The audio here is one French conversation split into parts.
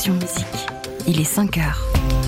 Passion Musique. Il est 5 heures.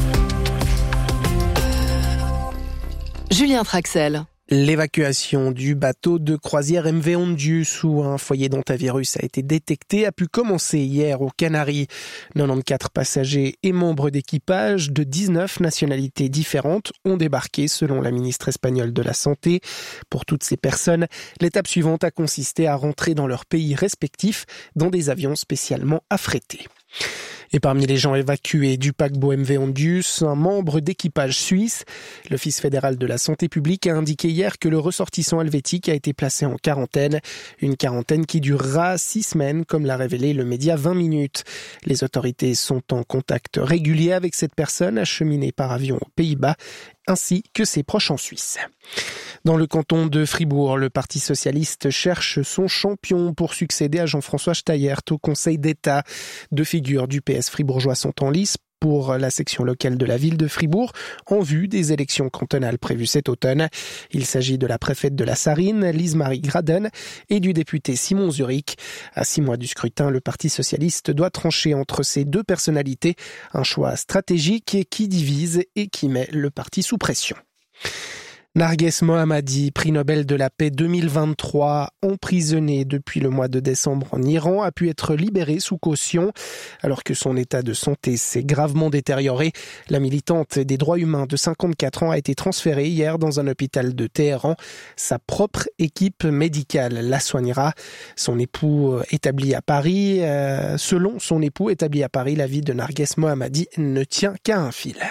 Julien Traxel. L'évacuation du bateau de croisière MV Ondius où un foyer d'hantavirus a été détecté a pu commencer hier aux Canaries. 94 passagers et membres d'équipage de 19 nationalités différentes ont débarqué selon la ministre espagnole de la Santé. Pour toutes ces personnes, l'étape suivante a consisté à rentrer dans leur pays respectif dans des avions spécialement affrétés. Et parmi les gens évacués du paquebot MV Ondius, un membre d'équipage suisse. L'Office fédéral de la santé publique a indiqué hier que le ressortissant helvétique a été placé en quarantaine. Une quarantaine qui durera 6 semaines, comme l'a révélé le média 20 minutes. Les autorités sont en contact régulier avec cette personne acheminée par avion aux Pays-Bas, ainsi que ses proches en Suisse. Dans le canton de Fribourg, le Parti socialiste cherche son champion pour succéder à Jean-François Steyert au Conseil d'État. 2 figures du PS fribourgeois sont en lice pour la section locale de la ville de Fribourg en vue des élections cantonales prévues cet automne. Il s'agit de la préfète de la Sarine, Lise-Marie Graden, et du député Simon Zurich. À 6 mois du scrutin, le Parti socialiste doit trancher entre ces 2 personnalités, un choix stratégique qui divise et qui met le parti sous pression. Narges Mohammadi, prix Nobel de la paix 2023, emprisonné depuis le mois de décembre en Iran, a pu être libéré sous caution. Alors que son état de santé s'est gravement détérioré, la militante des droits humains de 54 ans a été transférée hier dans un hôpital de Téhéran. Sa propre équipe médicale la soignera. Son époux établi à Paris, selon son époux établi à Paris, la vie de Narges Mohammadi ne tient qu'à un fil.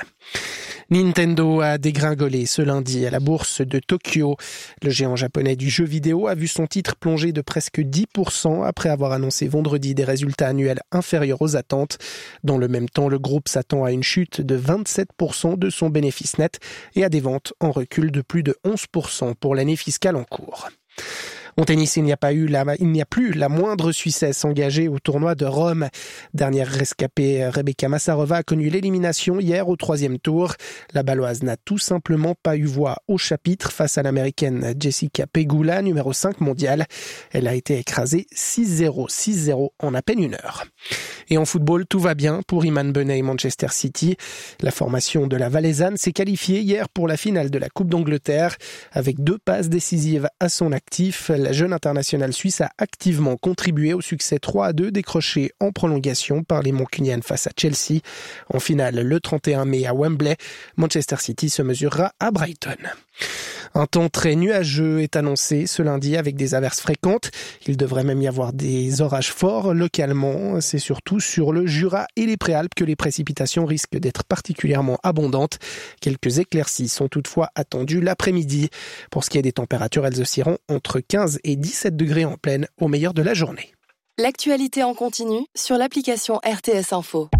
Nintendo a dégringolé ce lundi à la bourse de Tokyo. Le géant japonais du jeu vidéo a vu son titre plonger de presque 10% après avoir annoncé vendredi des résultats annuels inférieurs aux attentes. Dans le même temps, le groupe s'attend à une chute de 27% de son bénéfice net et à des ventes en recul de plus de 11% pour l'année fiscale en cours. En tennis, il n'y a plus la moindre Suissesse engagée au tournoi de Rome. Dernière rescapée, Rebecca Massarova a connu l'élimination hier au 3e tour. La Baloise n'a tout simplement pas eu voix au chapitre face à l'Américaine Jessica Pegula, numéro 5 mondiale. Elle a été écrasée 6-0, 6-0 en à peine 1 heure. Et en football, tout va bien pour Iman Benet et Manchester City. La formation de la Valaisanne s'est qualifiée hier pour la finale de la Coupe d'Angleterre. Avec 2 passes décisives à son actif, la jeune internationale suisse a activement contribué au succès 3-2 décroché en prolongation par les Mancuniennes face à Chelsea. En finale, le 31 mai à Wembley, Manchester City se mesurera à Brighton. Un temps très nuageux est annoncé ce lundi avec des averses fréquentes. Il devrait même y avoir des orages forts localement. C'est surtout sur le Jura et les Préalpes que les précipitations risquent d'être particulièrement abondantes. Quelques éclaircies sont toutefois attendues l'après-midi. Pour ce qui est des températures, elles oscilleront entre 15 et 17 degrés en pleine au meilleur de la journée. L'actualité en continu sur l'application RTS Info.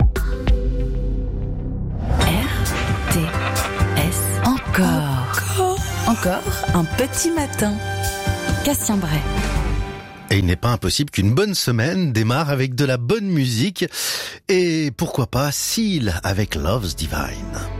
RTS Encore un petit matin. Cassien Bray. Et il n'est pas impossible qu'une bonne semaine démarre avec de la bonne musique. Et pourquoi pas Seal avec Love's Divine.